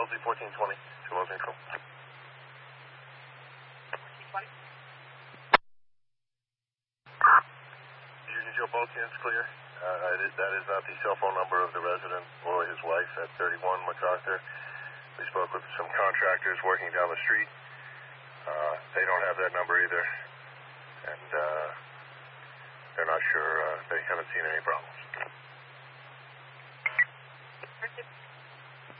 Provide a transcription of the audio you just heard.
Wellesley 1420 to Wellesley Control. 1420. Union Joe Bolton's clear. That is not the cell phone number of the resident or his wife at 31 MacArthur. We spoke with some contractors working down the street. They don't have that number either, and they're not sure. They haven't seen any problems. Perfect.